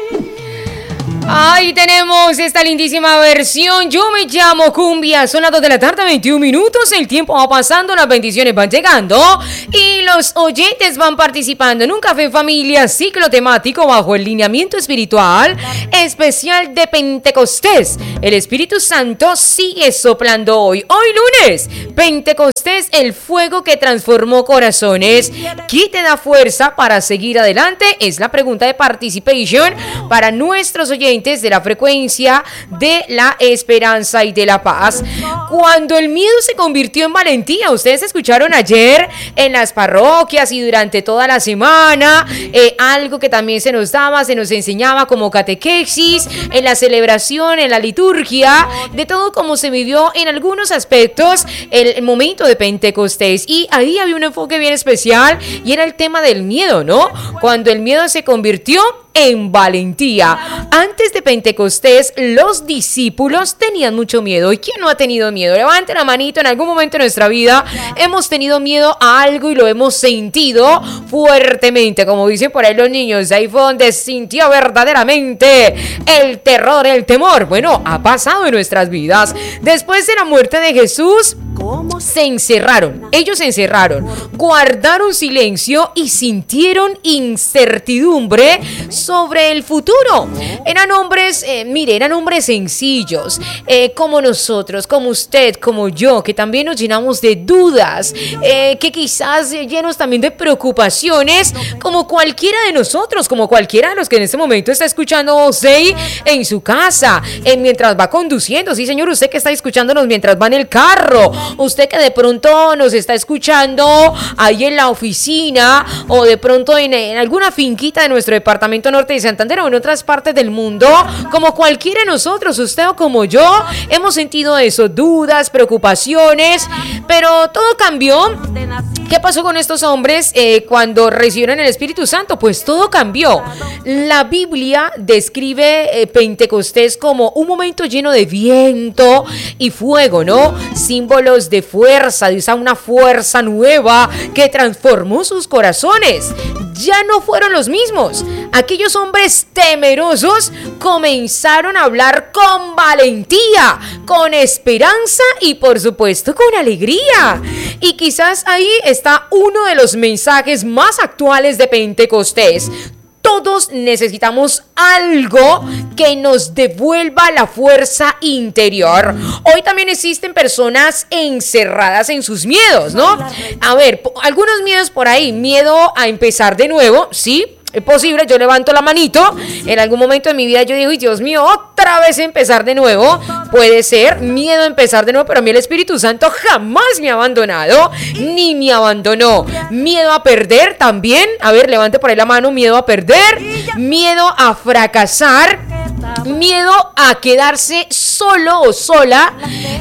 Ahí tenemos esta lindísima versión. Yo me llamo Cumbia. Son las 2 de la tarde, 21 minutos. El tiempo va pasando, las bendiciones van llegando y los oyentes van participando en un café en familia, ciclo temático bajo el lineamiento espiritual especial de Pentecostés. El Espíritu Santo sigue soplando hoy. Hoy lunes, Pentecostés, el fuego que transformó corazones. ¿Qué te da fuerza para seguir adelante? Es la pregunta de participation para nuestros oyentes de la frecuencia de la esperanza y de la paz. Cuando el miedo se convirtió en valentía, ustedes escucharon ayer en las parroquias y durante toda la semana, algo que también se nos daba, se nos enseñaba como catequesis, en la celebración, en la liturgia, de todo como se vivió en algunos aspectos el momento de Pentecostés. Y ahí había un enfoque bien especial y era el tema del miedo, ¿no? Cuando el miedo se convirtió en valentía. Antes de Pentecostés, los discípulos tenían mucho miedo. ¿Y quién no ha tenido miedo? Levanten la manito. En algún momento de nuestra vida hemos tenido miedo a algo y lo hemos sentido fuertemente. Como dicen por ahí los niños, ahí fue donde sintió verdaderamente el terror, el temor. Bueno, ha pasado en nuestras vidas. Después de la muerte de Jesús, se encerraron. Ellos se encerraron, guardaron silencio y sintieron incertidumbre sobre el futuro. Eran hombres, eran hombres sencillos, como nosotros, como usted, como yo, que también nos llenamos de dudas, que quizás llenos también de preocupaciones, como cualquiera de nosotros, como cualquiera de los que en este momento está escuchando José en su casa, mientras va conduciendo. Sí, señor, usted que está escuchándonos mientras va en el carro, usted que de pronto nos está escuchando ahí en la oficina o de pronto en alguna finquita de nuestro departamento norte de Santander o en otras partes del mundo, como cualquiera de nosotros, usted o como yo, hemos sentido eso, dudas, preocupaciones, pero todo cambió. ¿Qué pasó con estos hombres cuando recibieron el Espíritu Santo? Pues todo cambió. La Biblia describe Pentecostés como un momento lleno de viento y fuego, ¿no? Símbolos de fuerza, de una fuerza nueva que transformó sus corazones. Ya no fueron los mismos. Aquellos hombres temerosos comenzaron a hablar con valentía, con esperanza y por supuesto con alegría. Y quizás ahí está uno de los mensajes más actuales de Pentecostés. Todos necesitamos algo que nos devuelva la fuerza interior. Hoy también existen personas encerradas en sus miedos, ¿no? A ver, algunos miedos por ahí. Miedo a empezar de nuevo, ¿sí? Es posible, yo levanto la manito. En algún momento de mi vida yo digo, Dios mío, otra vez empezar de nuevo. Puede ser miedo a empezar de nuevo, pero a mí el Espíritu Santo jamás me ha abandonado, ni me abandonó. Miedo a perder también. A ver, levante por ahí la mano. Miedo a perder, miedo a fracasar, miedo a quedarse solo o sola.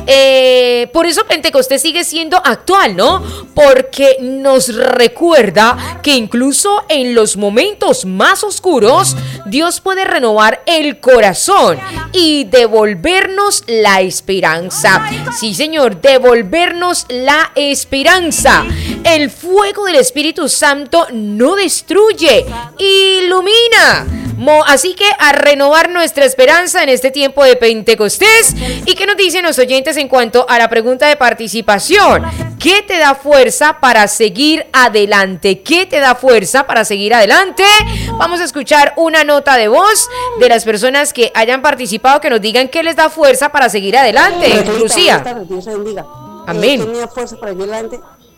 Por eso Pentecostés sigue siendo actual, ¿no? Porque nos recuerda que incluso en los momentos más oscuros, Dios puede renovar el corazón y devolvernos la esperanza. Sí, señor, devolvernos la esperanza. El fuego del Espíritu Santo no destruye, ilumina. Así que a renovar nuestra esperanza en este tiempo de Pentecostés. ¿Y qué nos dicen los oyentes en cuanto a la pregunta de participación? ¿Qué te da fuerza para seguir adelante? ¿Qué te da fuerza para seguir adelante? Vamos a escuchar una nota de voz de las personas que hayan participado, que nos digan qué les da fuerza para seguir adelante. Lucía. Dios bendiga. Amén. Tenía fuerza para seguir adelante.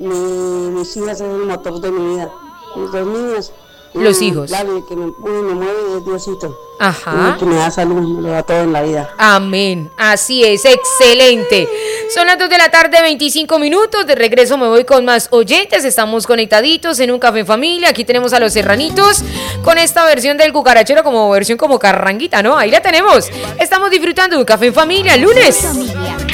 Mis hijas son el motor de mi vida. Mis dos niñas. Los hijos. Claro, que me mueve es Diosito. Ajá. Que me da salud, me lo da todo en la vida. Amén. Así es, excelente. Son las 2 de la tarde, 25 minutos. De regreso me voy con más oyentes. Estamos conectaditos en un café en familia. Aquí tenemos a los serranitos con esta versión del cucarachero, como versión como carranguita, ¿no? Ahí la tenemos. Estamos disfrutando de un café en familia, lunes.